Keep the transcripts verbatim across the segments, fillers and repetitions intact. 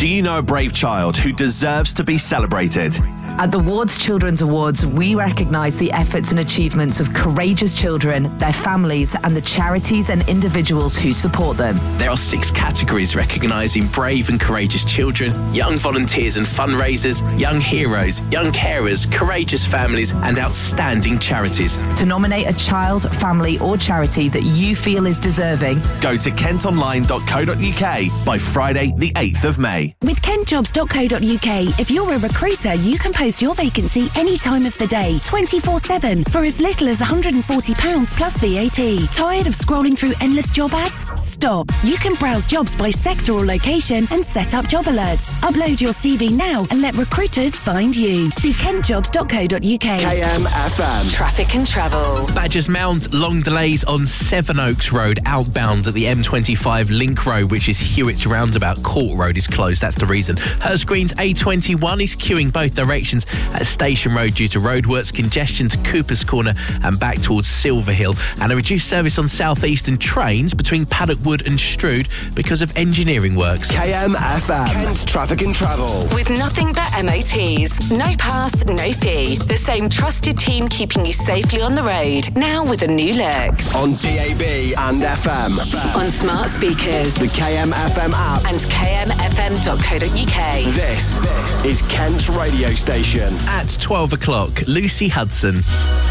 Do you know a brave child who deserves to be celebrated? At the Wards Children's Awards, we recognise the efforts and achievements of courageous children, their families, and the charities and individuals who support them. There are six categories recognising brave and courageous children, young volunteers and fundraisers, young heroes, young carers, courageous families, and outstanding charities. To nominate a child, family, or charity that you feel is deserving, go to kent online dot co dot uk by Friday, the eighth of May. With kent jobs dot co dot uk, if you're a recruiter, you can post your vacancy any time of the day, twenty-four seven, for as little as one hundred forty pounds plus V A T. Tired of scrolling through endless job ads? Stop. You can browse jobs by sector or location and set up job alerts. Upload your C V now and let recruiters find you. See kent jobs dot co dot uk. K M F M. Traffic and travel. Badgers Mount, long delays on Sevenoaks Road outbound at the M twenty-five Link Road, which is Hewitt's Roundabout. Court Road is closed, that's the reason. Hurst Green's A twenty-one is queuing both directions at Station Road due to roadworks, congestion to Cooper's Corner and back towards Silver Hill, and a reduced service on South Eastern trains between Paddock Wood and Strood because of engineering works. K M F M. Kent Traffic and Travel. With nothing but M O Ts. No pass, no fee. The same trusted team keeping you safely on the road. Now with a new look. On D A B and F M. On smart speakers. The K M F M app. And k m f m dot co dot uk. This, this is Kent's radio station. At twelve o'clock, Lucy Hudson.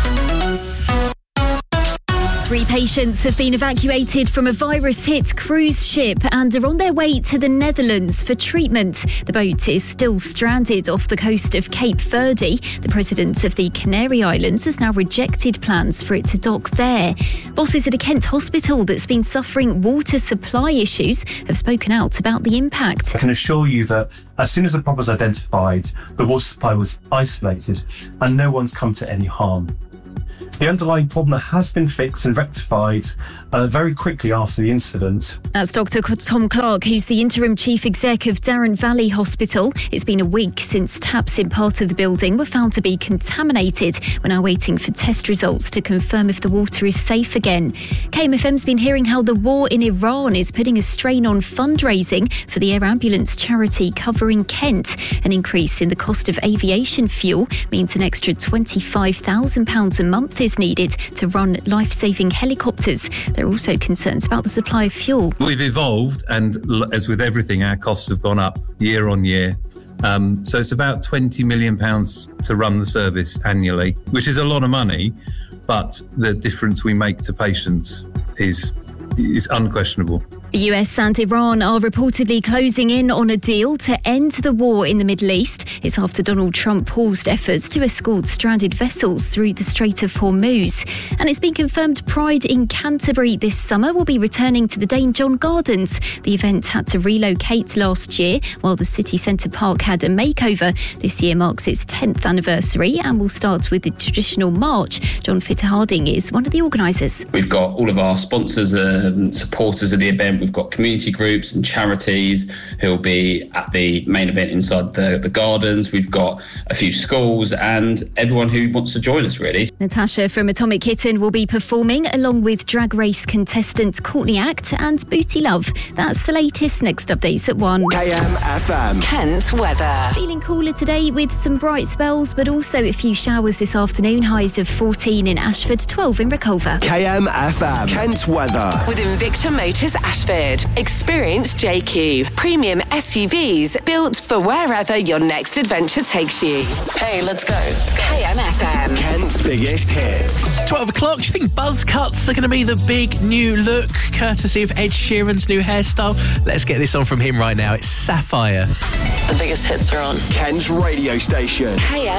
Three patients have been evacuated from a virus-hit cruise ship and are on their way to the Netherlands for treatment. The boat is still stranded off the coast of Cape Verde. The president of the Canary Islands has now rejected plans for it to dock there. Bosses at a Kent hospital that's been suffering water supply issues have spoken out about the impact. I can assure you that as soon as the problem was identified, the water supply was isolated and no one's come to any harm. The underlying problem has been fixed and rectified uh, very quickly after the incident. That's Doctor Tom Clark, who's the interim chief exec of Darren Valley Hospital. It's been a week since taps in part of the building were found to be contaminated. We're now waiting for test results to confirm if the water is safe again. K M F M's been hearing how the war in Iran is putting a strain on fundraising for the air ambulance charity covering Kent. An increase in the cost of aviation fuel means an extra twenty-five thousand pounds a month is needed to run life-saving helicopters. There are also concerns about the supply of fuel. We've evolved, and as with everything, our costs have gone up year on year. Um, so it's about twenty million pounds to run the service annually, which is a lot of money, but the difference we make to patients is is unquestionable. The U S and Iran are reportedly closing in on a deal to end the war in the Middle East. It's after Donald Trump paused efforts to escort stranded vessels through the Strait of Hormuz. And it's been confirmed Pride in Canterbury this summer will be returning to the Dane John Gardens. The event had to relocate last year, while the city centre park had a makeover. This year marks its tenth anniversary and will start with the traditional march. John Fitter-Harding is one of the organisers. We've got all of our sponsors and supporters of the event. We've got community groups and charities who'll be at the main event inside the, the gardens. We've got a few schools and everyone who wants to join us, really. Natasha from Atomic Kitten will be performing along with Drag Race contestant Courtney Act and Booty Love. That's the latest. Next updates at one. K M F M. Kent weather. Feeling cooler today with some bright spells, but also a few showers this afternoon. Highs of fourteen in Ashford, twelve in Reculver. K M F M. Kent weather. With Invicta Motors Ashford. Experience J Q. Premium S U Vs built for wherever your next adventure takes you. Hey, let's go. K M F M. Kent's biggest hits. twelve o'clock. Do you think buzz cuts are going to be the big new look, courtesy of Ed Sheeran's new hairstyle? Let's get this on from him right now. It's Sapphire. The biggest hits are on. Kent's radio station. K M